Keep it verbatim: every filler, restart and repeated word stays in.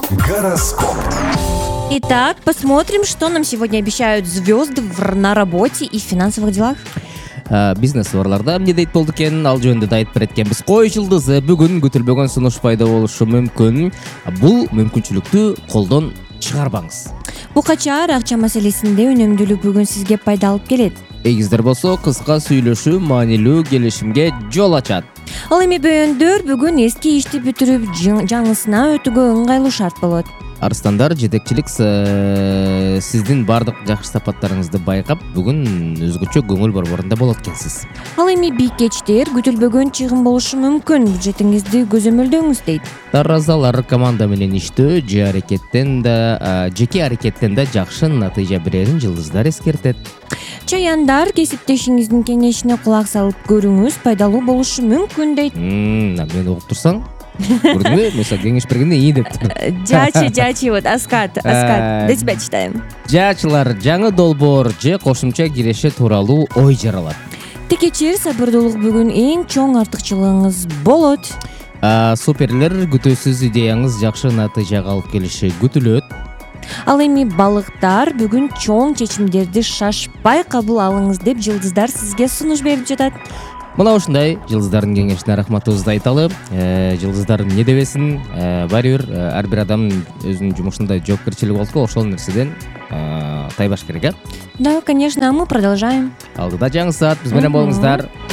Гороскоп. Итак, посмотрим, что нам сегодня обещают звезды в- на работе и в финансовых делах. Бизнес товарларда эмне дейт болду экен, ал жөнүндө да айтып береткенбиз. Кой жылдызы бүгүн күтүлбөгөн сунуш пайда болушу мүмкүн. Бул мүмкүнчүлүктү колдон чыгарбаңыз. Букачар акча маселесинде үнөмдүүлүк бүгүн сизге пайда алып келет. Эгиздер болсо кыска сүйлөшүү маанилүү келишимге жол ачат. Ал эми бөөндөр бүгүн эски ишти бүтүрүп жың- жаңысына өтүүгө ыңгайлуу шарт болот. Арстандар, жетекчилик э, сиздин бардык жакшы сапаттарыңызды байкап, бүгүн өзгөчө көңүл борборунда болот экенсиз. Ал эми бийкечтер күтүлбөгөн чыгым болушу мүмкүн. Бюджетиңизди көзөмөлдөңүз дейт. Таразалар, команда менен иштөө же аракеттен да а, жеке аракеттен да жакшы натыйжа берерин жылдыздар эскертет. Чаяндар, кесиптешиңиздин кеңешине кулак салып көрүңүз, пайдалуу болушу мүмкүн дейт. Мм, мени угуп турсаң, көрдүңбү? Mesela кеңеш бергенде iyi дептим. Жачы, жачы, вот Аскат, Аскат, до тебя читаем. Жачылар, жаңы долбоор же кошумча киреше тууралуу ой жаралат. Текечер, сабырдуулук бүгүн эң чоң артыкчылыгыңыз болот. А, Суперлер, күтүүсүз идеяңыз жакшы натыйжага алып келиши күтүлөт. Ал эми балыктар, бүгүн чоң чечимдерди шашпай кабыл алыңыз деп жылдыздар сизге сунуш берип жатат. Мына ушундай жылдыздардын кеңешине рахматыбызды айталы. Э, Жылдыздар эмне дебесин, э, баары бир э, ар бир адамдын өзүнүн жумушунда жоопкерчилиги болот го, ошол нерседен э, тайбаш керек, э? Да, конечно, а мы продолжаем. Алдыда жаңы саат биз менен Мгм. болуңуздар.